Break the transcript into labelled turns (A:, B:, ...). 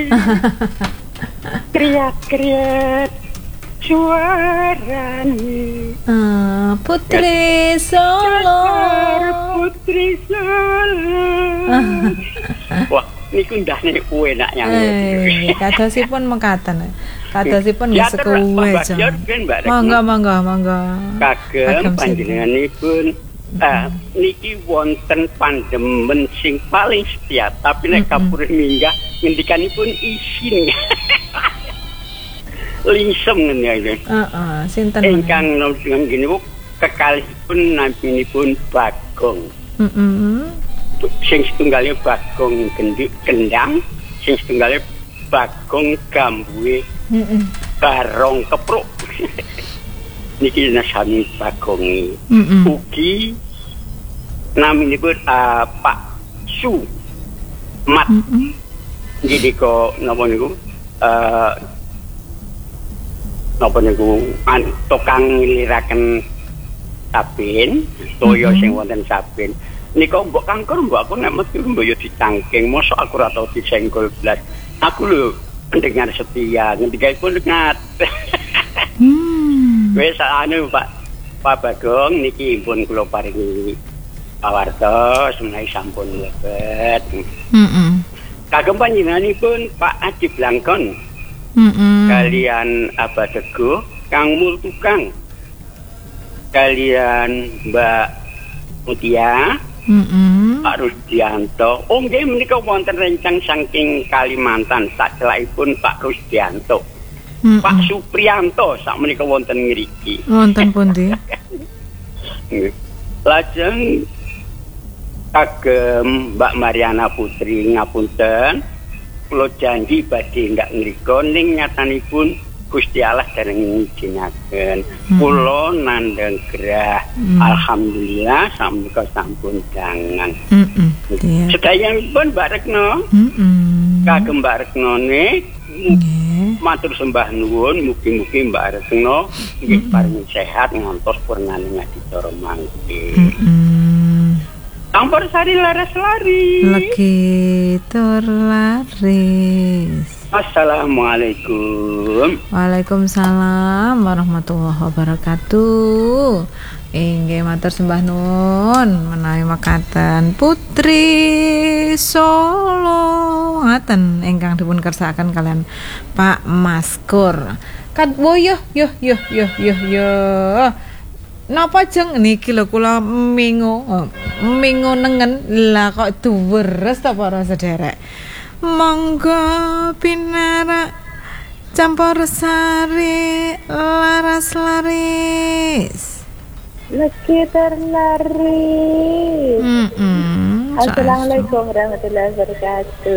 A: Kriak-kriak suarane.
B: Putri Solo.
A: Putri Solo. Wah, niku ndane enak nyanyi.
B: Kadosipun mekaten. Kadosipun nggih sekuwe jam. Monggo.
A: Kagem panjenenganipun niki wonten pandemen sing paling setia, tapi nek kapurih minggah ngendikanipun isin. Lingsem ngene.
B: Sinten
A: ingkang dengan gini bu kekalipun nampinipun Bagong. Sing setunggalnya Bagong kendang, sing setunggalnya Bagong gambuhe barong kepruk. Niki nasami Bagong ugi naminipun Pak Su Mat. Jadi kok napa niku napa niku tukang ngliraken sabin toya sing wonten sabin nika mbok kangkur mbok aku nek metu mbok yo dicangking mosok aku ora tau disenggol blas aku lho pendengar setia ngendikaipun ngat wis anu Pak Bagong niki pun kula paringi pawartos menawi sampun lebet kagem panjenenganipun Pak Aji Blangkon kalian Abah Teguh Kang Mul Tukang kalian Mbak Mutia Pak Rusdianto nggih menika wonten rencang saking Kalimantan sacelakipun Pak Rusdianto Pak Supriyanto sak menika wonten ngriki
B: wonten pundi
A: lajeng kagem Mbak Mariana Putri ngapunten kula janji badhe ndak ngrika ning nyatanipun Gusti Allah dereng ngijinaken kula nandhang gerah alhamdulillah sampun sampun dangan sedayanipun Mbak Rekno kagem Mbak Reknone matur sembah nuwun mugi-mugi Mbak Rekno nggih paring sehat ngantos purnane ngadicara mangke Ampun sari laras lari.
B: Lagi tur laris.
A: Assalamualaikum.
B: Waalaikumsalam warahmatullahi wabarakatuh. Inggih matur sembah nuwun menawi mekaten Putri Solo ngaten ingkang dipun kersakaken kalian Pak Maskur. Yo. Napa jeng niki lho kula mingo nengen lah kok duweres ta para sederek. Monggo pinarak campur sari laras laris.
C: Lagi terlaris. Assalamualaikum warahmatullahi wabarakatuh.